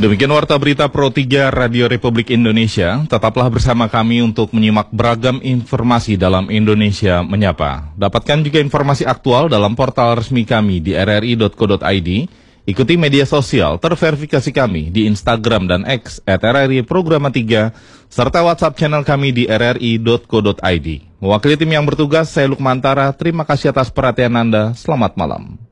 Demikian Warta Berita Pro 3 Radio Republik Indonesia. Tetaplah bersama kami untuk menyimak beragam informasi dalam Indonesia Menyapa. Dapatkan juga informasi aktual dalam portal resmi kami di rri.co.id. Ikuti media sosial terverifikasi kami di Instagram dan X @RRI Programa 3, serta WhatsApp channel kami di rri.co.id. Mewakili tim yang bertugas, saya Lukmantara. Terima kasih atas perhatian Anda. Selamat malam.